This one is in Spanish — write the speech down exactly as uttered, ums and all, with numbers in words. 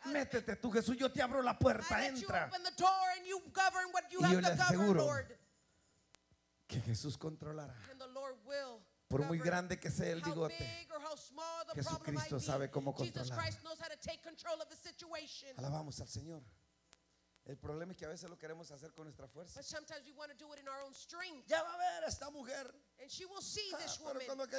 Métete tú, Jesús, yo te abro la puerta, I let you entra. open the door and you govern what you Y yo have le to govern, aseguro Lord. que Jesús controlará. And the Lord will Por muy govern. grande que sea el How bigote, big or how small the problem might Jesucristo be, sabe cómo Jesus controlar. Christ knows how to take control of the situation. Alabamos al Señor. El problema es que a veces lo queremos hacer con nuestra fuerza. But sometimes we want to do it in our own strength. Ya va a ver esta mujer. And she will see Ah, this pero woman. cuando